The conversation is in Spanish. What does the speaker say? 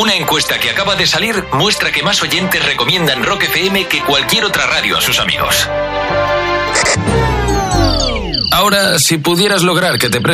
Una encuesta que acaba de salir muestra que más oyentes recomiendan Rock FM que cualquier otra radio a sus amigos. Ahora, si pudieras lograr que te